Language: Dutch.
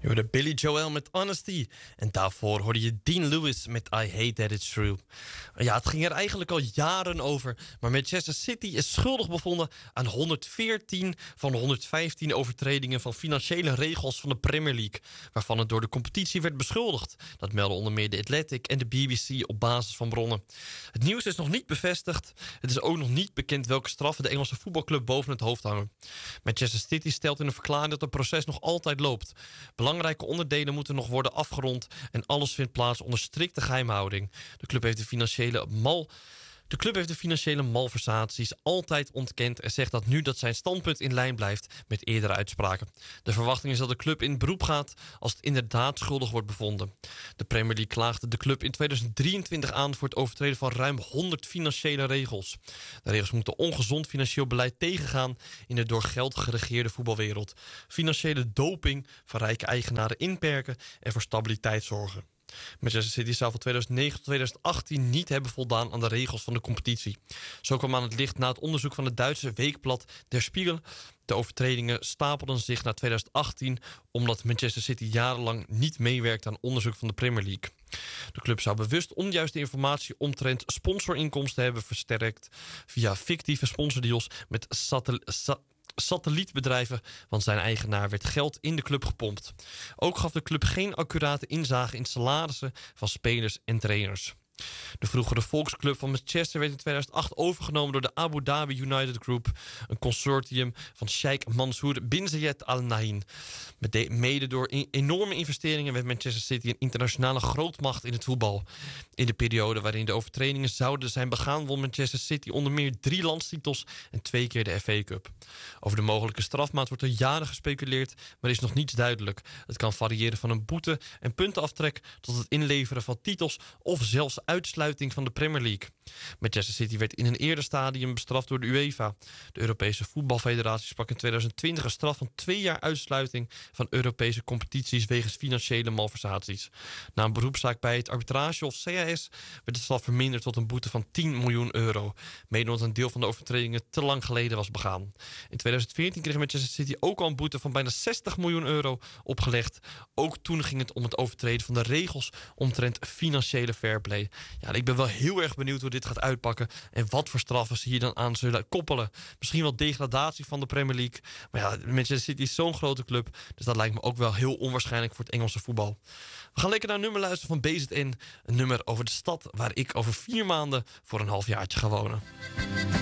Je hoorde Billy Joel met Honesty. En daarvoor hoorde je Dean Lewis met I Hate That It's True. Ja, het ging er eigenlijk al jaren over. Maar Manchester City is schuldig bevonden aan 114 van de 115 overtredingen van financiële regels van de Premier League. Waarvan het door de competitie werd beschuldigd. Dat melden onder meer de Athletic en de BBC op basis van bronnen. Het nieuws is nog niet bevestigd. Het is ook nog niet bekend welke straffen de Engelse voetbalclub boven het hoofd hangen. Manchester City stelt in een verklaring dat het proces nog altijd loopt. Belangrijke onderdelen moeten nog worden afgerond en alles vindt plaats onder strikte geheimhouding. De club heeft de financiële malversaties altijd ontkend en zegt dat nu dat zijn standpunt in lijn blijft met eerdere uitspraken. De verwachting is dat de club in beroep gaat als het inderdaad schuldig wordt bevonden. De Premier League klaagde de club in 2023 aan voor het overtreden van ruim 100 financiële regels. De regels moeten ongezond financieel beleid tegengaan in de door geld geregeerde voetbalwereld. Financiële doping van rijke eigenaren inperken en voor stabiliteit zorgen. Manchester City zou van 2009 tot 2018 niet hebben voldaan aan de regels van de competitie. Zo kwam aan het licht na het onderzoek van het Duitse weekblad Der Spiegel. De overtredingen stapelden zich na 2018 omdat Manchester City jarenlang niet meewerkte aan onderzoek van de Premier League. De club zou bewust onjuiste informatie omtrent sponsorinkomsten hebben versterkt via fictieve sponsordeals met satellietbedrijven, want zijn eigenaar werd geld in de club gepompt. Ook gaf de club geen accurate inzage in salarissen van spelers en trainers. De vroegere volksclub van Manchester werd in 2008 overgenomen door de Abu Dhabi United Group, een consortium van Sheikh Mansour bin Zayed Al Nahyan. Mede door enorme investeringen werd Manchester City een internationale grootmacht in het voetbal. In de periode waarin de overtredingen zouden zijn begaan, won Manchester City onder meer 3 landstitels en 2 keer de FA Cup. Over de mogelijke strafmaat wordt er jaren gespeculeerd, maar is nog niets duidelijk. Het kan variëren van een boete en puntenaftrek tot het inleveren van titels of zelfs uitsluiting van de Premier League. Manchester City werd in een eerder stadium bestraft door de UEFA. De Europese Voetbalfederatie sprak in 2020 een straf van 2 jaar uitsluiting van Europese competities wegens financiële malversaties. Na een beroepszaak bij het arbitragehof CAS werd de straf verminderd tot een boete van 10 miljoen euro. Mede omdat een deel van de overtredingen te lang geleden was begaan. In 2014 kreeg Manchester City ook al een boete van bijna 60 miljoen euro opgelegd. Ook toen ging het om het overtreden van de regels omtrent financiële fairplay. Ja, ik ben wel heel erg benieuwd hoe dit gaat uitpakken en wat voor straffen ze hier dan aan zullen koppelen. Misschien wel degradatie van de Premier League. Maar ja, Manchester City is zo'n grote club, dus dat lijkt me ook wel heel onwaarschijnlijk voor het Engelse voetbal. We gaan lekker naar een nummer luisteren van BZN. Een nummer over de stad waar ik over 4 maanden voor een halfjaartje ga wonen.